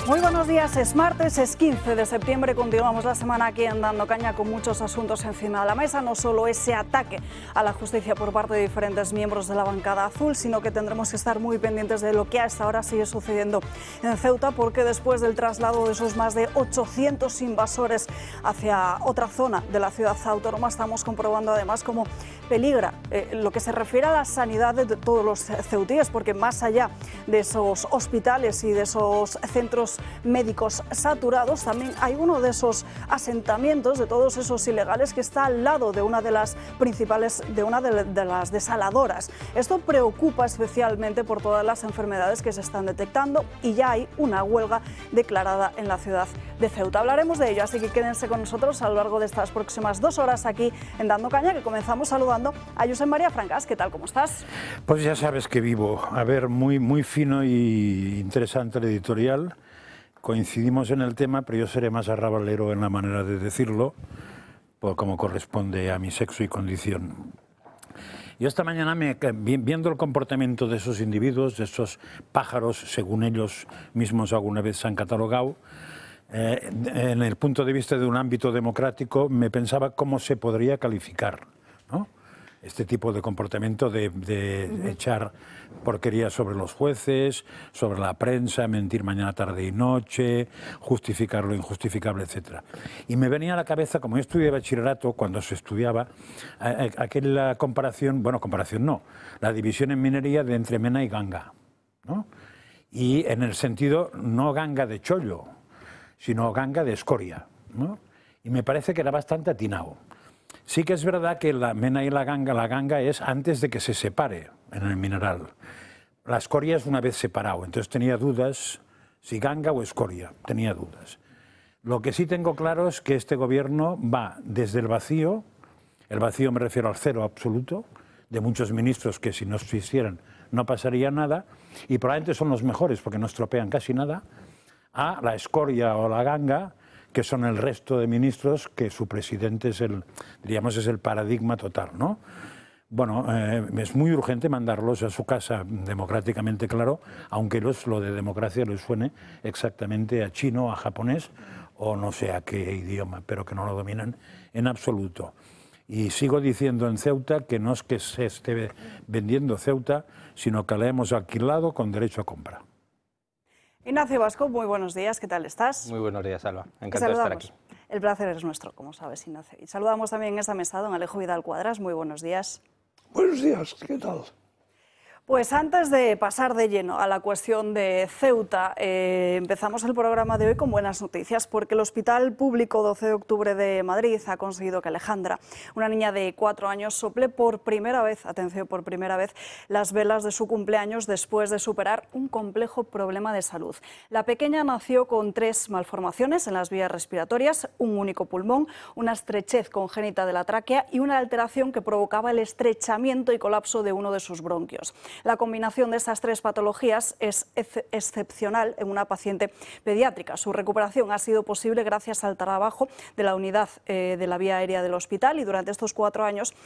Muy buenos días, es martes, es 15 de septiembre, continuamos la semana aquí en Dando Caña con muchos asuntos encima de la mesa, no solo ese ataque a la justicia por parte de diferentes miembros de la bancada azul, sino que tendremos que estar muy pendientes de lo que a esta hora sigue sucediendo en Ceuta, porque después del traslado de esos más de 800 invasores hacia otra zona de la ciudad autónoma, estamos comprobando además cómo peligra lo que se refiere a la sanidad de todos los ceutíes, porque más allá de esos hospitales y de esos centros médicos saturados, también hay uno de esos asentamientos, de todos esos ilegales, que está al lado de una de las principales, de una de las desaladoras. Esto preocupa especialmente por todas las enfermedades que se están detectando y ya hay una huelga declarada en la ciudad de Ceuta. Hablaremos de ello, así que quédense con nosotros a lo largo de estas próximas 2 horas aquí en Dando Caña, que comenzamos saludando a Josep María Francas. ¿Qué tal? ¿Cómo estás? Pues ya sabes que vivo. A ver, muy fino y interesante el editorial. Coincidimos en el tema, pero yo seré más arrabalero en la manera de decirlo, pues como corresponde a mi sexo y condición. Yo esta mañana, viendo el comportamiento de esos individuos, de esos pájaros, según ellos mismos alguna vez se han catalogado, en el punto de vista de un ámbito democrático, me pensaba cómo se podría calificar, ¿no? Este tipo de comportamiento de echar porquería sobre los jueces, sobre la prensa, mentir mañana, tarde y noche, justificar lo injustificable, etc. Y me venía a la cabeza, como yo estudié bachillerato, cuando se estudiaba, aquella comparación, bueno, comparación no, la división en minería de entre mena y ganga, ¿no? Y en el sentido, no ganga de chollo, sino ganga de escoria, ¿no? Y me parece que era bastante atinado. Sí que es verdad que la mena y la ganga es antes de que se separe en el mineral. La escoria es una vez separado, entonces tenía dudas si ganga o escoria, tenía dudas. Lo que sí tengo claro es que este gobierno va desde el vacío me refiero al cero absoluto, de muchos ministros que si no se hicieran no pasaría nada, y probablemente son los mejores porque no estropean casi nada, a la escoria o la ganga, que son el resto de ministros, que su presidente es el paradigma total, ¿no? Bueno, es muy urgente mandarlos a su casa democráticamente, claro, aunque lo de democracia les suene exactamente a chino, a japonés o no sé a qué idioma, pero que no lo dominan en absoluto. Y sigo diciendo en Ceuta que no es que se esté vendiendo Ceuta, sino que la hemos alquilado con derecho a compra. Ignacio Vasco, muy buenos días, ¿qué tal estás? Muy buenos días, Alba. Encantado de estar aquí. El placer es nuestro, como sabes, Ignacio. Y saludamos también en esta mesa a don Alejo Vidal Cuadras, muy buenos días. Buenos días, ¿qué tal? Pues antes de pasar de lleno a la cuestión de Ceuta, empezamos el programa de hoy con buenas noticias, porque el Hospital Público 12 de Octubre de Madrid ha conseguido que Alejandra, una niña de 4 años, sople por primera vez, atención, por primera vez, las velas de su cumpleaños después de superar un complejo problema de salud. La pequeña nació con 3 malformaciones en las vías respiratorias, un único pulmón, una estrechez congénita de la tráquea y una alteración que provocaba el estrechamiento y colapso de uno de sus bronquios. La combinación de estas 3 patologías es excepcional en una paciente pediátrica. Su recuperación ha sido posible gracias al trabajo de la unidad de la vía aérea del hospital, y durante estos 4 años